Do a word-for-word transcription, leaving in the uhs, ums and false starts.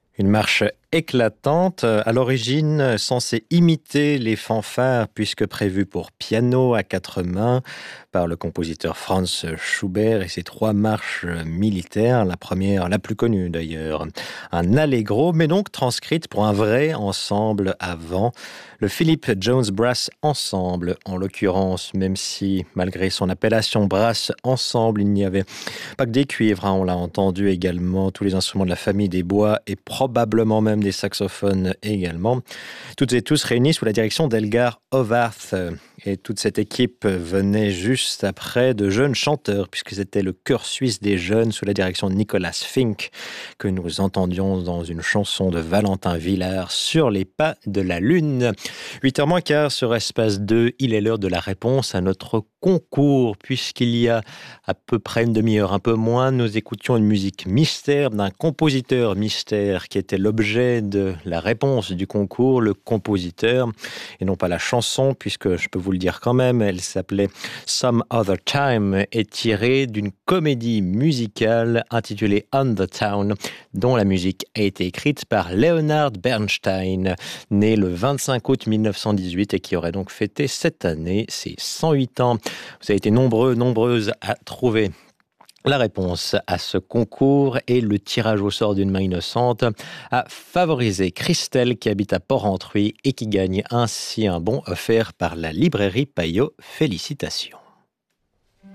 Une marche éclatante, à l'origine censée imiter les fanfares puisque prévue pour piano à quatre mains par le compositeur Franz Schubert et ses trois marches militaires, la première, la plus connue d'ailleurs, un allegro, mais donc transcrite pour un vrai ensemble à vent, le Philip Jones Brass Ensemble en l'occurrence, même si malgré son appellation Brass Ensemble, il n'y avait pas que des cuivres, hein, on l'a entendu également, tous les instruments de la famille des bois et probablement même des saxophones également. Toutes et tous réunis sous la direction d'Elgar Howarth. Et toute cette équipe venait juste après de jeunes chanteurs, puisque c'était le chœur suisse des jeunes sous la direction de Nicolas Fink, que nous entendions dans une chanson de Valentin Villard, Sur les pas de la lune. huit heures moins quart sur Espace deux, il est l'heure de la réponse à notre concours, puisqu'il y a à peu près une demi-heure, un peu moins, nous écoutions une musique mystère d'un compositeur mystère qui était l'objet de la réponse du concours, le compositeur, et non pas la chanson, puisque je peux vous le dire quand même, elle s'appelait Some Other Time, est tirée d'une comédie musicale intitulée On the Town, dont la musique a été écrite par Leonard Bernstein, né le vingt-cinq août mille neuf cent dix-huit et qui aurait donc fêté cette année ses cent huit ans. Vous avez été nombreux, nombreuses à trouver la réponse à ce concours et le tirage au sort d'une main innocente a favorisé Christelle qui habite à Port-Rentruy et qui gagne ainsi un bon offert par la librairie Payot. Félicitations.